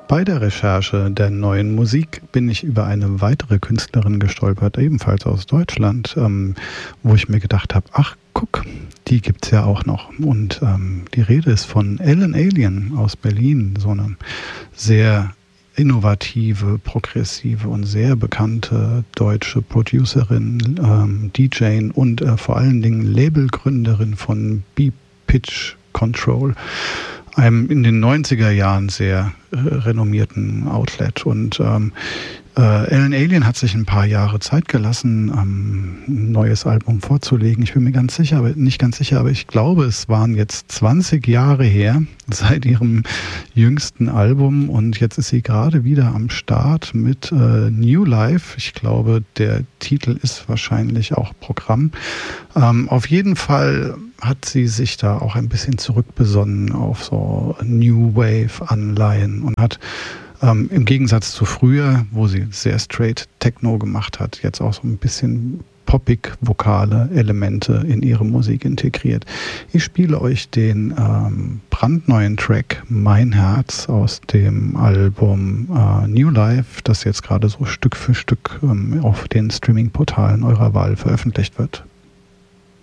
Bei der Recherche der neuen Musik bin ich über eine weitere Künstlerin gestolpert, ebenfalls aus Deutschland, wo ich mir gedacht habe, ach guck, die gibt's ja auch noch. Und die Rede ist von Ellen Allien aus Berlin, so eine sehr innovative, progressive und sehr bekannte deutsche Producerin, DJ und vor allen Dingen Labelgründerin von B-Pitch Control, einem in den 90er Jahren sehr renommierten Outlet. Und Ellen Allien hat sich ein paar Jahre Zeit gelassen, ein neues Album vorzulegen. Ich bin mir nicht ganz sicher, aber ich glaube, es waren jetzt 20 Jahre her seit ihrem jüngsten Album und jetzt ist sie gerade wieder am Start mit New Life. Ich glaube, der Titel ist wahrscheinlich auch Programm. Auf jeden Fall hat sie sich da auch ein bisschen zurückbesonnen auf so New Wave Anleihen und hat im Gegensatz zu früher, wo sie sehr straight Techno gemacht hat, jetzt auch so ein bisschen poppig vokale Elemente in ihre Musik integriert. Ich spiele euch den brandneuen Track Mein Herz aus dem Album New Life, das jetzt gerade so Stück für Stück auf den Streaming-Portalen eurer Wahl veröffentlicht wird.